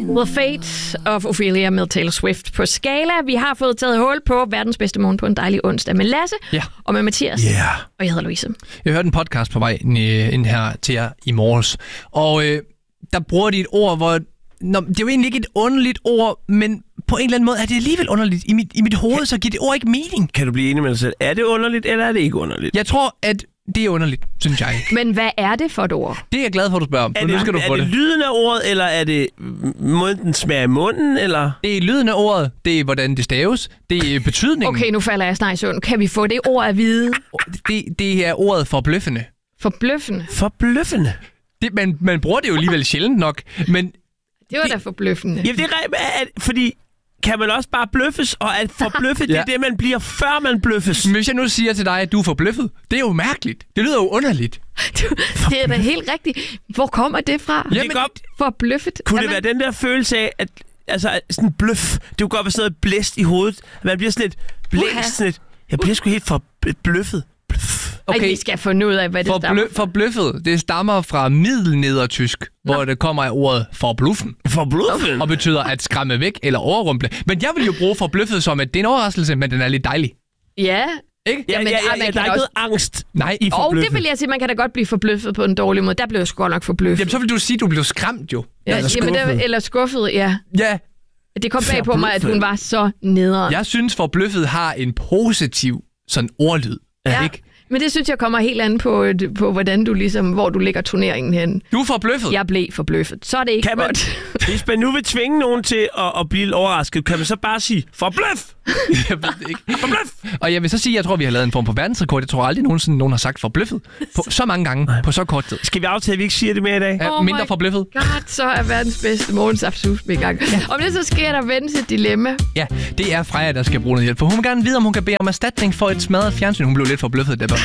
The Fate of Ophelia med Taylor Swift på Skala. Vi har fået taget hul på verdens bedste morgen på en dejlig onsdag med Lasse og med Mathias. Og jeg hedder Louise. Jeg hørte en podcast på vej ind her til jer i morges, og der bruger de et ord, hvor... det er jo egentlig ikke et underligt ord, men på en eller anden måde er det alligevel underligt. I mit hoved, så giver det ord ikke mening. Kan du blive enig med dig selv? Er det underligt, eller er det ikke underligt? Jeg tror, at det er underligt, synes jeg. Men hvad er det for et ord? Det er jeg glad for, at du spørger om. Er det lyden af ordet, eller er det måden, den smager i munden, eller? Det er lyden af ordet, det er hvordan det staves, det er betydningen. Okay, nu falder jeg snart i søvn. Kan vi få det ord at vide? Det er ordet forbløffende. Forbløffende? Forbløffende? Man bruger det jo alligevel sjældent nok, men... Det var da forbløffende. Jamen, det er fordi... Kan man også bare bløffes, og at forbløffet, det er det, man bliver, før man bløffes. Men hvis jeg nu siger til dig, at du er forbløffet, det er jo mærkeligt. Det lyder jo underligt. Det er da helt rigtigt. Hvor kommer det fra? Jamen, forbløffet. Kunne det være den der følelse af, at sådan en bløff, det kunne godt være sådan noget blæst i hovedet. Man bliver sådan lidt blæst, sådan lidt. Jeg bliver sgu helt forbløffet. Okay. Ej, vi skal finde ud af, hvad det stammer fra. Forbløffet, det stammer fra middelnedertysk, hvor det kommer af ordet forbluffen. Forbluffen? Og betyder at skræmme væk eller overrumple. Men jeg vil jo bruge forbløffet som, at det er en overraskelse, men den er lidt dejlig. Ja. Ikke? Ja, der er ikke noget angst i forbløffet. Det vil jeg sige, man kan da godt blive forbløffet på en dårlig måde. Der blev jeg sgu godt nok forbløffet. Jamen, så vil du sige, at du blev skræmt jo. Ja, eller skuffet, ja. Ja. Det kom bag på mig, at hun var så nederen. Jeg synes, forbløffet har en positiv sådan ordlyd. Ja. Ikke? Men det synes jeg kommer helt an på hvordan du ligesom, hvor du lægger turneringen hen. Du er forbløffet. Jeg blev forbløffet. Så er det ikke godt. Hvis man nu vil tvinge nogen til at blive overrasket, kan man så bare sige, forbløff! Jeg ved det ikke. Forbløff! Og jeg vil så sige, jeg tror, vi har lavet en form for verdensrekord. Jeg tror aldrig nogensinde, nogen har sagt forbløffet på så mange gange på så kort tid. Skal vi aftale, at vi ikke siger det mere i dag? Ja, mindre forbløffet. God, så er verdens bedste morgensafsus i gang. Ja. Om det så sker der vendes et dilemma. Ja, det er Freja, der skal bruge noget hjælp. For hun vil gerne vide, om hun kan bede om erstatning for et smadret fjernsyn. Hun blev lidt forbløffet, da